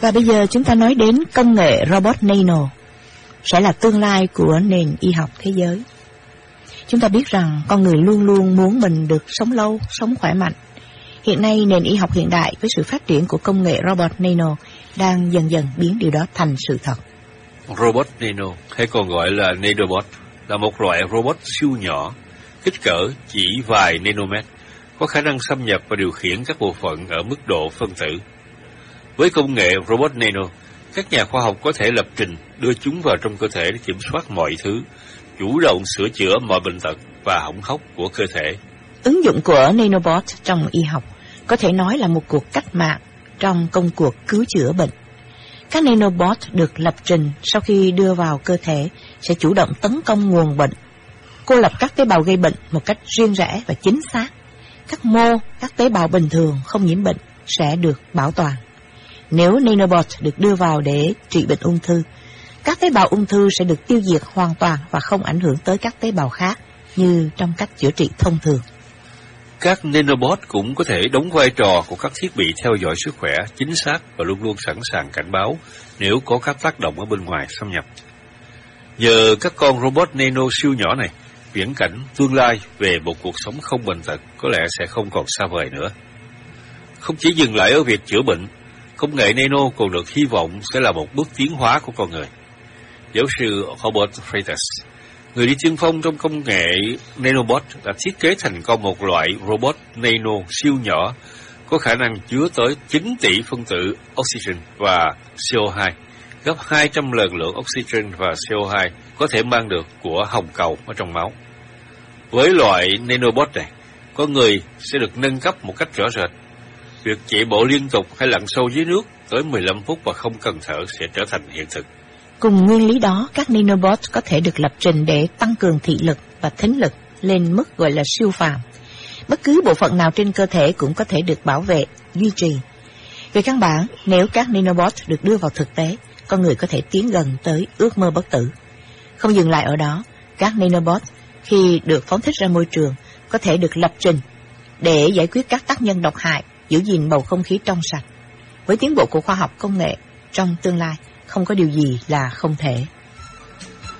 Và bây giờ chúng ta nói đến công nghệ robot nano sẽ là tương lai của nền y học thế giới. Chúng ta biết rằng con người luôn luôn muốn mình được sống lâu, sống khỏe mạnh. Hiện nay nền y học hiện đại với sự phát triển của công nghệ robot nano đang dần dần biến điều đó thành sự thật. Robot nano, hay còn gọi là nanobot, là một loại robot siêu nhỏ, kích cỡ chỉ vài nanomet, có khả năng xâm nhập và điều khiển các bộ phận ở mức độ phân tử. Với công nghệ robot nano, các nhà khoa học có thể lập trình đưa chúng vào trong cơ thể để kiểm soát mọi thứ, chủ động sửa chữa mọi bệnh tật và hỏng hóc của cơ thể. Ứng dụng của nanobot trong y học có thể nói là một cuộc cách mạng trong công cuộc cứu chữa bệnh. Các nanobot được lập trình sau khi đưa vào cơ thể sẽ chủ động tấn công nguồn bệnh, cô lập các tế bào gây bệnh một cách riêng rẽ và chính xác. Các mô, các tế bào bình thường không nhiễm bệnh sẽ được bảo toàn. Nếu nanobot được đưa vào để trị bệnh ung thư, các tế bào ung thư sẽ được tiêu diệt hoàn toàn và không ảnh hưởng tới các tế bào khác như trong cách chữa trị thông thường. Các nanobot cũng có thể đóng vai trò của các thiết bị theo dõi sức khỏe chính xác và luôn luôn sẵn sàng cảnh báo nếu có các tác động ở bên ngoài xâm nhập. Nhờ các con robot nano siêu nhỏ này, viễn cảnh tương lai về một cuộc sống không bệnh tật có lẽ sẽ không còn xa vời nữa. Không chỉ dừng lại ở việc chữa bệnh, công nghệ nano còn được hy vọng sẽ là một bước tiến hóa của con người. Giáo sư Robert Freitas, người đi tiên phong trong công nghệ nanobot, đã thiết kế thành công một loại robot nano siêu nhỏ có khả năng chứa tới 9 tỷ phân tử oxygen và CO2, gấp 200 lần lượng oxygen và CO2 có thể mang được của hồng cầu ở trong máu. Với loại nanobot này, con người sẽ được nâng cấp một cách rõ rệt. Việc chạy bộ liên tục hay lặn sâu dưới nước tới 15 phút và không cần thở sẽ trở thành hiện thực. Cùng nguyên lý đó, các nanobot có thể được lập trình để tăng cường thị lực và thính lực lên mức gọi là siêu phàm. Bất cứ bộ phận nào trên cơ thể cũng có thể được bảo vệ, duy trì. Về căn bản, nếu các nanobot được đưa vào thực tế, con người có thể tiến gần tới ước mơ bất tử. Không dừng lại ở đó, các nanobot khi được phóng thích ra môi trường có thể được lập trình để giải quyết các tác nhân độc hại, giữ gìn bầu không khí trong sạch. Với tiến bộ của khoa học công nghệ, trong tương lai không có điều gì là không thể.